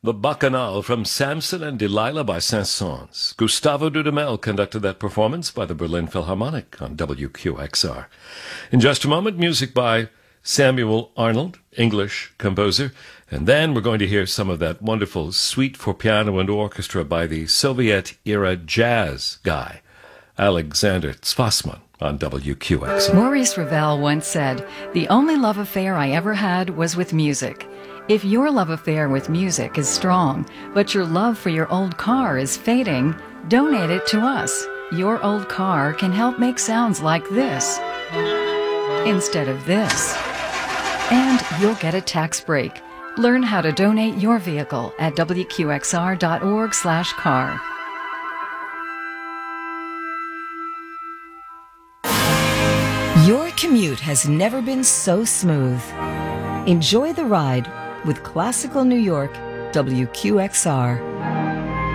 The Bacchanal from Samson and Delilah by Saint-Saëns. Gustavo Dudamel conducted that performance by the Berlin Philharmonic on WQXR. In just a moment, music by Samuel Arnold, English composer. And then we're going to hear some of that wonderful suite for piano and orchestra by the Soviet-era jazz guy, Alexander Tzfasman, on WQXR. Maurice Ravel once said, "The only love affair I ever had was with music." If your love affair with music is strong, but your love for your old car is fading, donate it to us. Your old car can help make sounds like this instead of this. And you'll get a tax break. Learn how to donate your vehicle at wqxr.org/car. Your commute has never been so smooth. Enjoy the ride with Classical New York, WQXR.